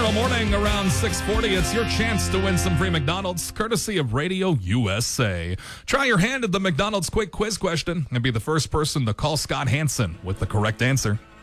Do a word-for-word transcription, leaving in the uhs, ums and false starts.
tomorrow morning around six forty. It's your chance to win some free McDonald's, courtesy of Radio U S A. Try your hand at the McDonald's quick quiz question and be the first person to call Scott Hansen with the correct answer.